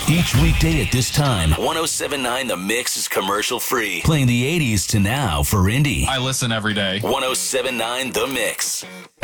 Each weekday at this time, 107.9 The Mix is commercial free. Playing the 80s to now for Indy. I listen every day. 107.9 The Mix.